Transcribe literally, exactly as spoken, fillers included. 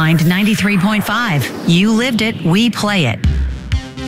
Rewind ninety-three point five. You lived it, we play it.